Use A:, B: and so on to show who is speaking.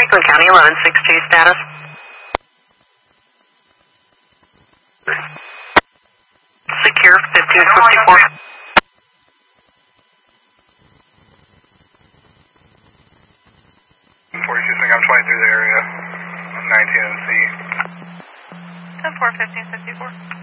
A: Franklin County, 1162 status. Secure 1554.
B: I'm flying through the area. 19 and C.
C: 10-4, 1554.